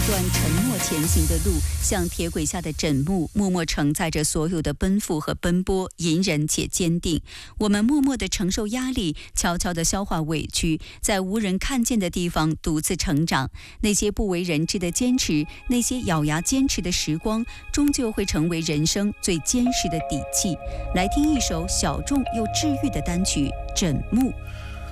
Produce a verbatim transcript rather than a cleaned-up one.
段沉默前行的路，像铁轨下的枕木，默默承载着所有的奔赴和奔波，隐忍且坚定。我们默默地承受压力，悄悄地消化委屈，在无人看见的地方独自成长。那些不为人知的坚持，那些咬牙坚持的时光，终究会成为人生最坚实的底气。来听一首小众又治愈的单曲《枕木》。